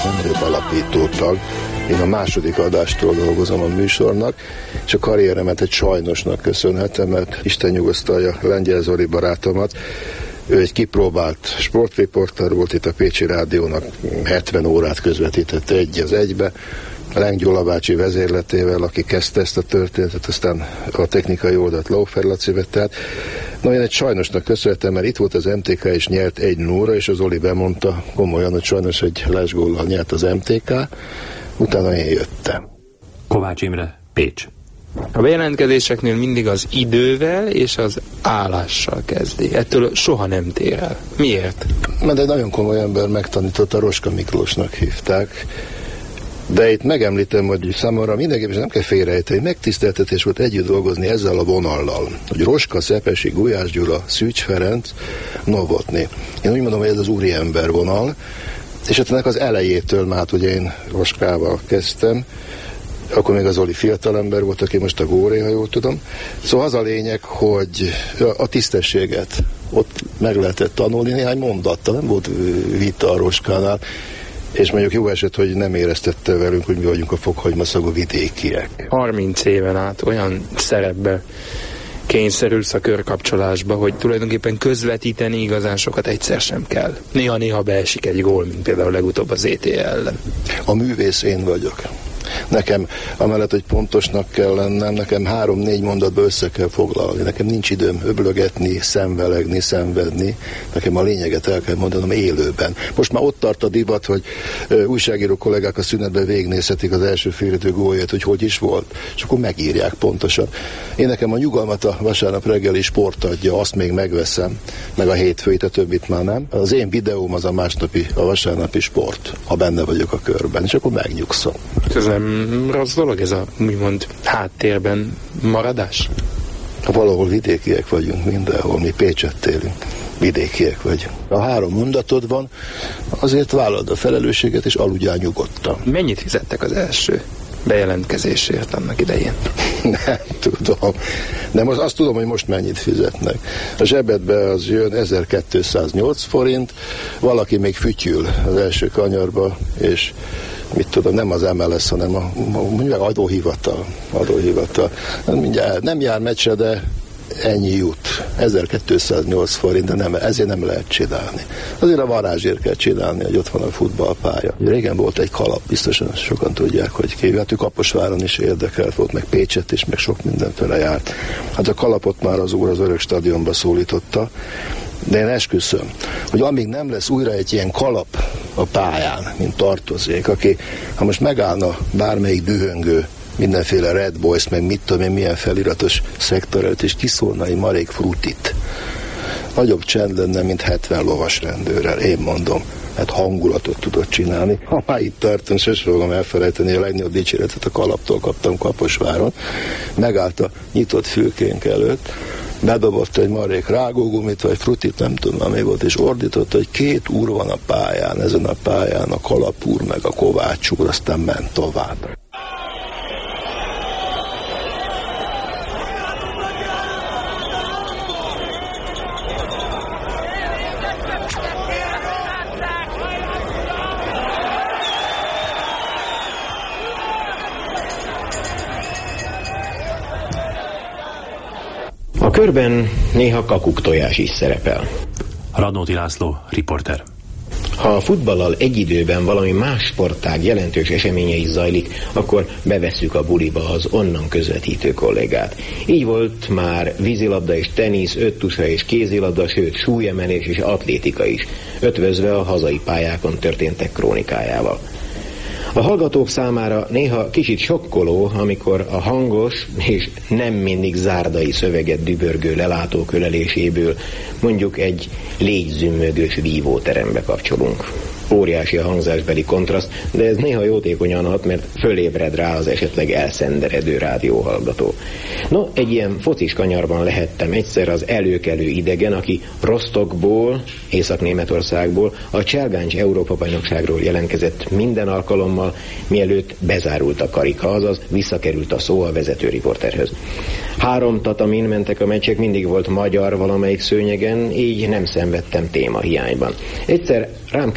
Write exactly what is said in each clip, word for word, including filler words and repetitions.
Nagyobb alapító tag. Én a második adástól dolgozom a műsornak, és a karrieremet egy sajnosnak köszönhetem, mert Isten nyugosztalja Lengyel Zoli barátomat. Ő egy kipróbált sportriporter volt, itt a Pécsi Rádiónak hetven órát közvetített egy az egybe, Lenk Gyula bácsi vezérletével, aki kezdte ezt a történetet, aztán a technikai oldalt Laufer Laci vette át. Na, én egy sajnosnak köszönhetem, mert itt volt az em té ká, és nyert egy nulla, és az Oli bemondta komolyan, hogy sajnos egy lesgóllal nyert az em té ká, utána én jöttem. Kovács Imre, Pécs. A bejelentkezéseknél mindig az idővel és az állással kezdi. Ettől soha nem tér el. Miért? Mert egy nagyon komoly ember megtanította, Roska Miklósnak hívták. De itt megemlítem, hogy számomra mindenképpen nem kell félrejteni, megtiszteltetés volt együtt dolgozni ezzel a vonallal. Hogy Roska, Szepesi, Gulyás Gyula, Szűcs Ferenc, Novotny. Én úgy mondom, hogy ez az úriember vonal, és hát ennek az elejétől, már hát ugye én Roskával kezdtem, akkor még az Oli fiatalember volt, aki most a Góré, ha jól tudom. Szóval az a lényeg, hogy a tisztességet ott meg lehetett tanulni néhány mondattal, nem volt vita a Roskánál, és mondjuk jó eset, hogy nem éreztette velünk, hogy mi vagyunk a fokhagymaszagú vidékiek. harminc éven át olyan szerepbe kényszerülsz a körkapcsolásba, hogy tulajdonképpen közvetíteni igazán sokat egyszer sem kell. Néha-néha beesik egy gól, mint például legutóbb az zé té ellen. A művész én vagyok. Nekem, amellett, hogy pontosnak kell lennem, nekem három-négy mondatba össze kell foglalni. Nekem nincs időm öblögetni, szenvelegni, szenvedni. Nekem a lényeget el kell mondanom élőben. Most már ott tart a divat, hogy ö, újságíró kollégák a szünetben végignézhetik az első félidő gólját, hogy hogy is volt, és akkor megírják pontosan. Én nekem a nyugalmat a vasárnap reggeli sport adja, azt még megveszem, meg a hétfőit, a többit már nem. Az én videóm az a másnapi, a vasárnapi sport, ha benne vagyok a körben, és akkor megnyugszom. Ez nem rossz dolog, ez a úgymond háttérben maradás? Valahol vidékiek vagyunk mindenhol, mi Pécset élünk. Vidékiek vagyunk. A három mondatod van, azért vállald a felelősséget, és aludjál nyugodtan. Mennyit fizettek az első bejelentkezésért annak idején? Nem tudom. De most azt tudom, hogy most mennyit fizetnek. A zsebedbe az jön ezerkétszáznyolc forint, valaki még fütyül az első kanyarba, és mit tudom, nem az em el es, hanem a, mondjuk adóhivatal. adóhivatal. Mindjárt nem jár meccse, de ennyi jut. ezerkétszáznyolc forint, de nem, ezért nem lehet csinálni. Azért a varázsért kell csinálni, hogy ott van a futballpálya. Régen volt egy kalap, biztosan sokan tudják, hogy kívülhető Kaposváron is érdekelt volt, meg Pécset is, meg sok mindenféle járt. Hát a kalapot már az úr az Örök Stadionba szólította, de én esküszöm, hogy amíg nem lesz újra egy ilyen kalap a pályán, mint tartozék, aki, ha most megállna bármelyik dühöngő, mindenféle Red Boys, meg mit tudom én, milyen feliratos szektor előtt, és kiszólna egy marék frutit. Nagyobb csend lenne, mint hetven lovas rendőrrel, én mondom. Hát hangulatot tudott csinálni. Ha már itt tartom, sosem fogom elfelejteni, a legnagyobb dicséretet a kalaptól kaptam Kaposváron. Megállt a nyitott fülkénk előtt, bedobott egy marék rágógumit, vagy frutit, nem tudom, mi volt, és ordított, hogy két úr van a pályán, ezen a pályán, a Kalap úr, meg a Kovács úr, aztán ment tovább. A körben néha kakuktojás is szerepel. Radnóti László, riporter. Ha a futballal egy időben valami más sportág jelentős eseménye is zajlik, akkor bevesszük a buliba az onnan közvetítő kollégát. Így volt már vízilabda és tenisz, öttusa és kézilabda, sőt súlyemelés és atlétika is, ötvözve a hazai pályákon történtek krónikájával. A hallgatók számára néha kicsit sokkoló, amikor a hangos és nem mindig zárdai szöveget dübörgő lelátók öleléséből mondjuk egy légyzümmögős vívóterembe kapcsolunk. Óriási a hangzásbeli kontraszt, de ez néha jótékonyan hat, mert fölébred rá az esetleg elszenderedő rádióhallgató. No, egy ilyen focis kanyarban lehettem egyszer az előkelő idegen, aki Rostokból, Észak-Németországból a Cselgáncs Európa-bajnokságról jelentkezett minden alkalommal, mielőtt bezárult a karika, azaz visszakerült a szó a vezető riporterhöz. Három tatamin mentek a meccsek, mindig volt magyar valamelyik szőnyegen, így nem szenvedtem témahiányban. Egyszer rám kerül a sor,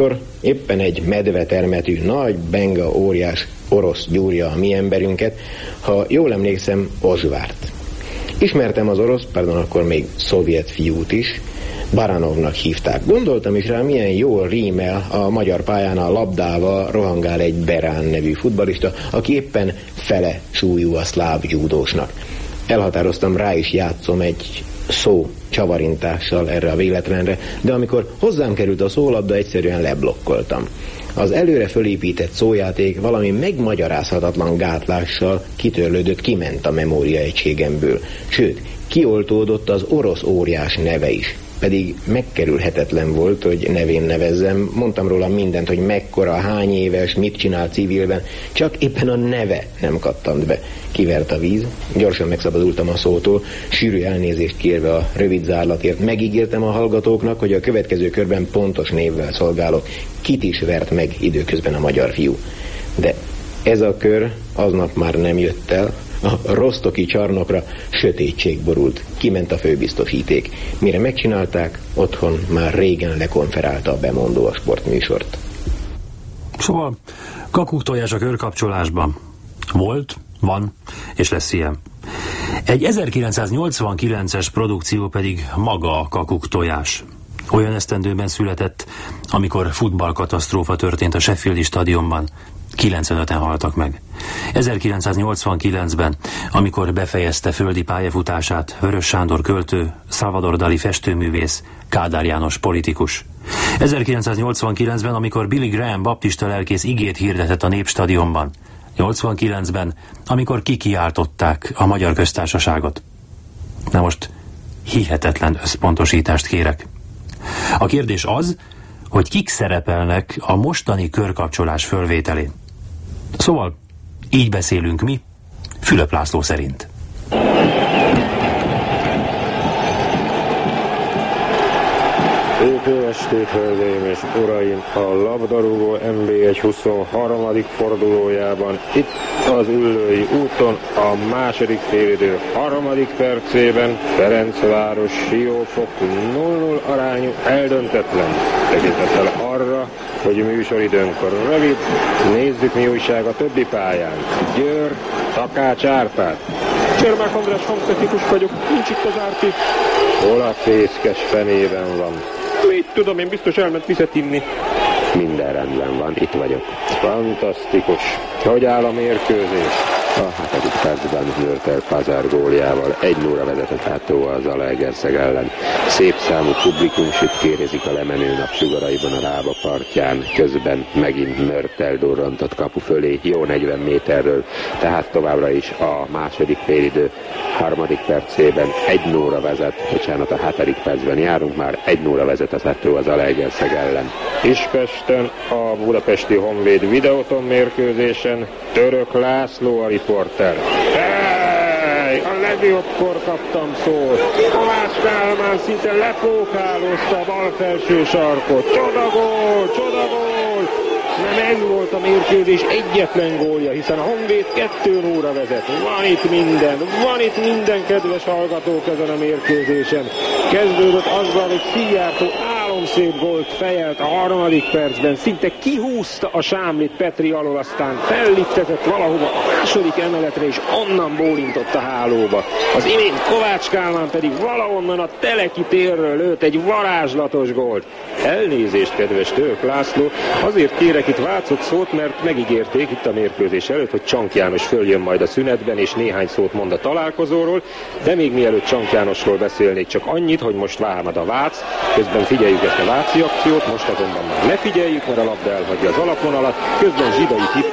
Akkor éppen egy medvetermetű, nagy, benga, óriás orosz gyúrja a mi emberünket, ha jól emlékszem, Ozsvárt. Ismertem az orosz, pardon, akkor még szovjet fiút is, Baranovnak hívták. Gondoltam is rá, milyen jól rímel a magyar pályán a labdával rohangál egy Berán nevű futballista, aki éppen fele súlyú a szláv júdósnak. Elhatároztam, rá is játszom egy szó csavarintással erre a véletlenre, de amikor hozzám került a szólabda, egyszerűen leblokkoltam. Az előre fölépített szójáték valami megmagyarázhatatlan gátlással kitörlődött, kiment a memóriaegységemből. Sőt, kioltódott az orosz óriás neve is. Pedig megkerülhetetlen volt, hogy nevén nevezzem. Mondtam róla mindent, hogy mekkora, hány éves, mit csinál civilben, csak éppen a neve nem kattant be. Kivert a víz, gyorsan megszabadultam a szótól, sűrű elnézést kérve a rövid zárlatért. Megígértem a hallgatóknak, hogy a következő körben pontos névvel szolgálok. Kit is vert meg időközben a magyar fiú. De ez a kör aznap már nem jött el. A rosztoki csarnokra sötétség borult. Kiment a főbiztosíték. Mire megcsinálták, otthon már régen lekonferálta a bemondó a sportműsort. Szóval kakuktojás a körkapcsolásban. Volt, van, és lesz ilyen. Egy ezerkilencszáznyolcvankilences produkció pedig maga a kakuktojás. Olyan esztendőben született, amikor futballkatasztrófa történt a Sheffieldi stadionban. kilencvenöten haltak meg. ezerkilencszáznyolcvankilencben, amikor befejezte földi pályafutását Vörös Sándor költő, Salvador Dali festőművész, Kádár János politikus. ezerkilencszáznyolcvankilencben, amikor Billy Graham baptista lelkész igét hirdetett a Népstadionban. nyolcvankilencben, amikor kikiáltották a Magyar Köztársaságot. Na most hihetetlen összpontosítást kérek. A kérdés az, hogy kik szerepelnek a mostani körkapcsolás fölvételén. Szóval így beszélünk mi, Fülöp László szerint. Szép jó estét, hölgyeim és uraim! A labdarúgó en bé egy huszonharmadik fordulójában, itt az Üllői úton, a második félidő harmadik percében Ferencváros Siófok nulla nulla arányú eldöntetlen. Tekintettel arra, hogy műsoridőnk rövid, nézzük, mi újság a többi pályán. Győr, Takács Árpád. Csermák András hangtechnikus vagyok, nincs itt az Árpi. Hol a fészkes fenében van? Mit tudom, én biztos elment vizet inni. Minden rendben van, itt vagyok. Fantasztikus. Hogy áll a mérkőzés? A hatodik percben Mörtel Pazár góljával egy nulla vezetett átó az Zalaegerszeg ellen. Szép számú publikum süt kérezik a lemenő napsugaraiban a Rába partján. Közben megint Mörtel durrantott kapu fölé jó negyven méterről. Tehát továbbra is a második félidő harmadik percében egy nulla vezet. Bocsánat, a hatodik percben járunk már. egy nulla vezetett átó az Zalaegerszeg ellen. Ispesten a budapesti Honvéd videóton mérkőzésen Török László a riporter. Hey, a legjobbkor kaptam szót. Kovács Kálmán szinte lepókálozta a bal felső sarkot. Csodagól, csodagól! Nem ez volt a mérkőzés egyetlen gólja, hiszen a Honvéd kettő nulla vezet. Van itt minden, van itt minden, kedves hallgatók, ezen a mérkőzésen. Kezdődött azzal, hogy Szijjártó álomszép gólt fejelt a harmadik percben, szinte kihúzta a sámlit Petri alól, aztán fellittetett valahova a második emeletre, és onnan bólintott a hálóba. Az imént Kovács Kálmán pedig valahonnan a Teleki térről lőtt egy varázslatos gólt. Elnézést, kedves Török László, azért kérek itt váltott szót, mert megígérték itt a mérkőzés előtt, hogy Csank János följön majd a szünetben, és néhány szót mond a találkozóról, de még mielőtt Csank Jánosról beszélnék, csak annyit, hogy most vámad a Vác, közben figyeljük ezt a váci akciót, most azonban már ne figyeljük, mert a labda elhagyja az alapvonalat, közben Zsidai